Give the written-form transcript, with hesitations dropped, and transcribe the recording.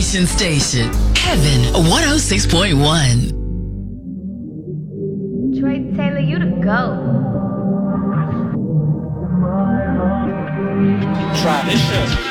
Nation Station, Heaven 106.1. Troy Taylor, you the GOAT. Try this shit.